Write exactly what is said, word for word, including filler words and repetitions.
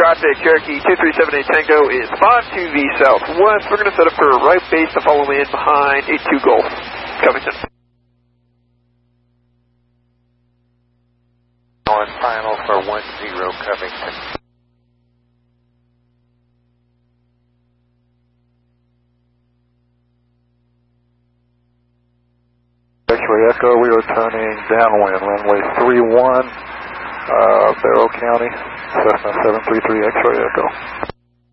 traffic, Cherokee two three seven eight Tango is five two V southwest. We're going to set up for right base to follow in behind eight two Golf, Covington. On final for one zero Covington. X-ray Echo, we are turning downwind, runway three one, uh, Barrow County, Cessna seven three three X-ray Echo.